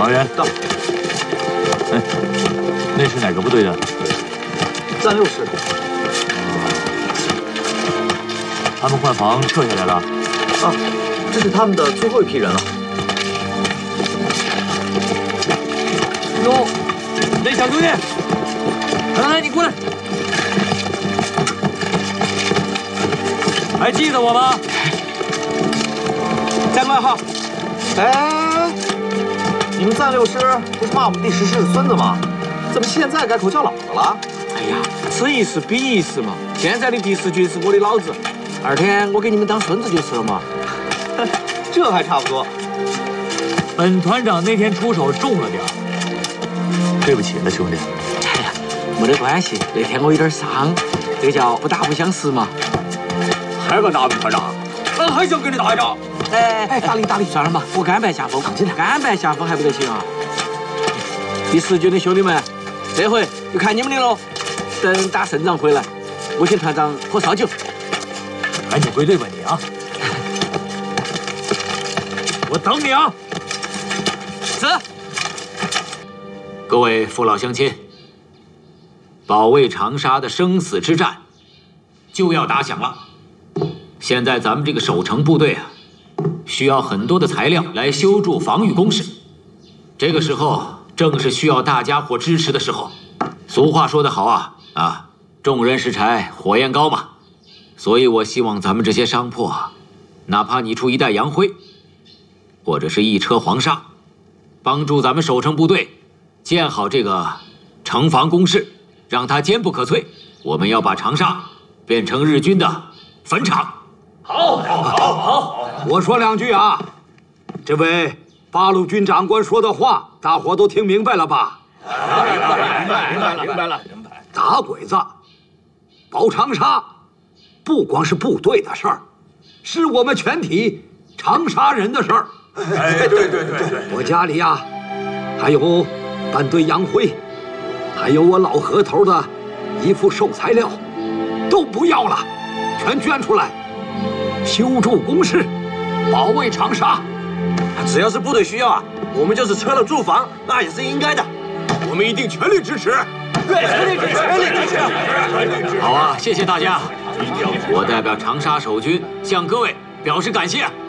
马员到。哎，那是哪个部队的？ 暂6师的。 他们换防撤下来了。 啊，这是他们的最后一批人了。 哟，那小兄弟，来，你过来。还记得我吗？ 长官好。哎，你们暂6师不是骂我们第10师是孙子吗？怎么现在改口叫老子了？ 哎呀，此一时彼一时嘛。现在的第10军是我的老子，2天我给你们当孙子就是了嘛。 这还差不多。 本团长那天出手重了点，对不起了，兄弟。 哎呀，没得关系，那天我有点伤，这个叫不打不相识嘛。 还敢打本团长？还想跟你打一仗？ 哎，打理，算了嘛，我甘拜下风。甘拜下风还不得行啊！第10军的兄弟们，这回就看你们的喽。等打胜仗回来，我请团长喝烧酒。 赶紧归队吧你啊！我等你啊！ 是。 各位父老乡亲，保卫长沙的生死之战就要打响了。现在咱们这个守城部队啊，需要很多的材料来修筑防御工事。这个时候正是需要大家伙支持的时候。俗话说得好啊，众人拾柴火焰高嘛。所以我希望咱们这些商铺，哪怕你出1袋洋灰，或者是1车黄沙，帮助咱们守城部队建好这个城防工事，让它坚不可摧。我们要把长沙变成日军的坟场。 好，我说2句啊。这位八路军长官说的话，大伙都听明白了吧？明白了。打鬼子、保长沙，不光是部队的事儿，是我们全体长沙人的事儿。哎，对。我家里呀，还有半堆洋灰，还有我老河头的一副手材料，都不要了，全捐出来，修筑工事，保卫长沙。 只要是部队需要啊，我们就是撤了住房，那也是应该的。 我们一定全力支持。 对，全力支持。 好啊，谢谢大家。我代表长沙守军向各位表示感谢。